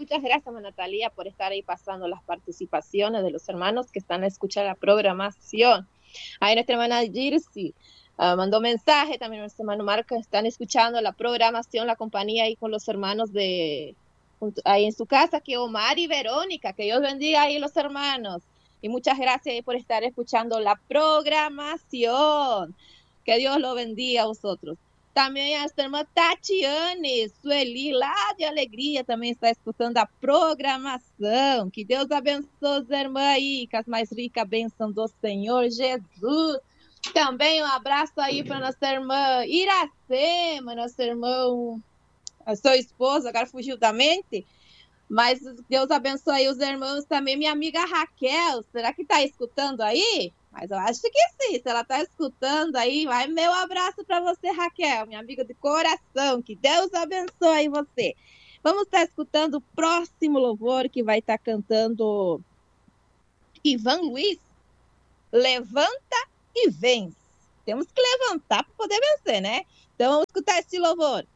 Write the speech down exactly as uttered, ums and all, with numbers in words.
muchas gracias, Natalia, por estar ahí pasando las participaciones de los hermanos que están a escuchar la programación. Ahí nuestra hermana Girsi uh, mandó mensaje, también nuestro hermano Marco, están escuchando la programación, la compañía ahí con los hermanos de ahí en su casa, que Omar y Verónica, que Dios bendiga ahí los hermanos. Y muchas gracias ahí por estar escuchando la programación. Que Dios lo bendiga a vosotros. Também a irmã Tatiane Sueli, lá de Alegria, também está escutando a programação. Que Deus abençoe as irmãs aí, com as mais ricas bênçãos do Senhor Jesus. Também um abraço aí para nossa irmã Iracema, nossa irmã, a sua esposa, agora fugiu da mente. Mas Deus abençoe aí os irmãos também. Minha amiga Raquel, será que está escutando aí? Mas eu acho que sim, se ela está escutando aí, vai meu abraço para você, Raquel, minha amiga de coração, que Deus abençoe você. Vamos estar escutando o próximo louvor que vai estar cantando Ivan Luiz, Levanta e Vence. Temos que levantar para poder vencer, né? Então vamos escutar esse louvor.